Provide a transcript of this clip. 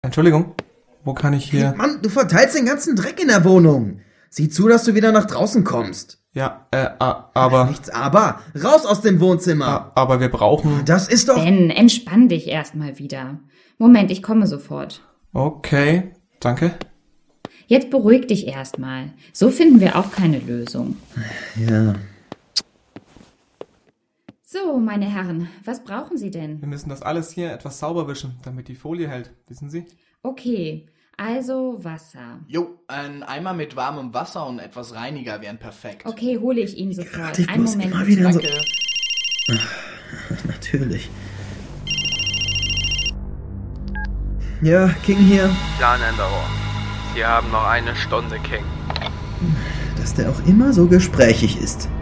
Entschuldigung, wo kann ich hier... Mann, du verteilst den ganzen Dreck in der Wohnung. Sieh zu, dass du wieder nach draußen kommst. Ja, aber... Nichts aber. Raus aus dem Wohnzimmer. Aber wir brauchen... Das ist doch... Ben, entspann dich erstmal wieder. Moment, ich komme sofort. Okay, danke. Jetzt beruhig dich erstmal. So finden wir auch keine Lösung. Ja. So, meine Herren, was brauchen Sie denn? Wir müssen das alles hier etwas sauber wischen, damit die Folie hält, wissen Sie? Okay, also Wasser. Jo, ein Eimer mit warmem Wasser und etwas Reiniger wären perfekt. Okay, hole ich Ihnen sofort. Ich Einen muss Moment. immer wieder so... Danke. Natürlich. Ja, King hier. Planänderung. Sie haben noch eine Stunde, King. Dass der auch immer so gesprächig ist.